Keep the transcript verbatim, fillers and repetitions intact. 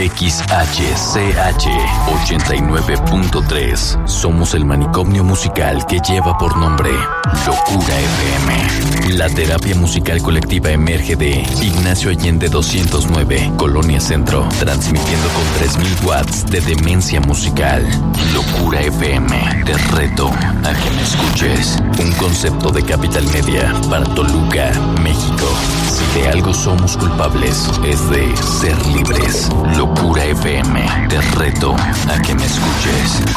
X H C H ochenta y nueve punto tres. Somos el manicomio musical que lleva por nombre Locura F M. La terapia musical colectiva emerge de Ignacio Allende doscientos nueve, Colonia Centro, transmitiendo con tres mil watts de demencia musical. Locura F M, te reto a que me escuches. Un concepto de Capital Media para Toluca, México. Si de algo somos culpables, es de ser libres. Locura F M, te reto a que me escuches.